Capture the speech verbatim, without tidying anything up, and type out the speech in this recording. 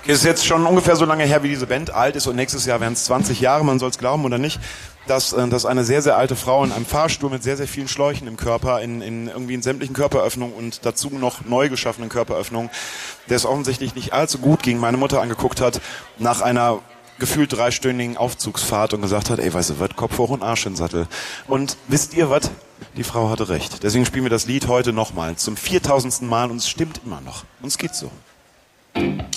Okay, es ist jetzt schon ungefähr so lange her, wie diese Band alt ist und nächstes Jahr werden es zwanzig Jahre, man soll es glauben oder nicht, dass, dass eine sehr, sehr alte Frau in einem Fahrstuhl mit sehr, sehr vielen Schläuchen im Körper, in, in irgendwie in sämtlichen Körperöffnungen und dazu noch neu geschaffenen Körperöffnungen, der es offensichtlich nicht allzu gut ging, meine Mutter angeguckt hat, nach einer gefühlt dreistündigen Aufzugsfahrt und gesagt hat, ey, weißt du was, Kopf hoch und Arsch in den Sattel. Und wisst ihr was? Die Frau hatte recht. Deswegen spielen wir das Lied heute nochmal, zum viertausendsten Mal und es stimmt immer noch. Uns geht's so.